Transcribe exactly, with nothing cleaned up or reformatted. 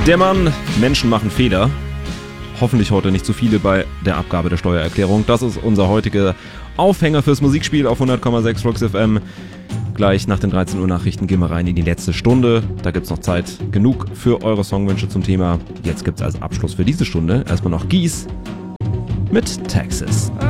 Der Mann, Menschen machen Fehler. Hoffentlich heute nicht zu viele bei der Abgabe der Steuererklärung. Das ist unser heutiger Aufhänger fürs Musikspiel auf hundert Komma sechs Rocks F M. Gleich nach den dreizehn Uhr Nachrichten gehen wir rein in die letzte Stunde. Da gibt es noch Zeit genug für eure Songwünsche zum Thema. Jetzt gibt es als Abschluss für diese Stunde erstmal noch Gies mit Texas.